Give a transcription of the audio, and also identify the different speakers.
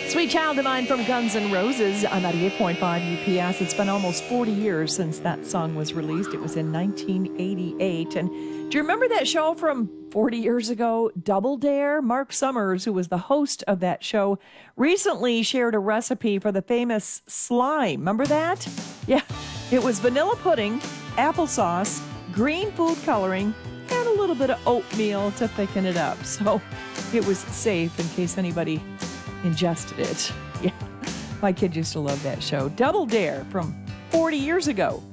Speaker 1: Sweet Child of Mine from Guns N' Roses on 98.5 UPS. It's been almost 40 years since that song was released. It was in 1988. And do you remember that show from 40 years ago, Double Dare? Mark Summers, who was the host of that show, recently shared a recipe for the famous slime. Remember that? Yeah, it was vanilla pudding, applesauce, green food coloring, and a little bit of oatmeal to thicken it up. So it was safe in case anybody ingested it. Yeah, my kid used to love that show. Double Dare from 40 years ago.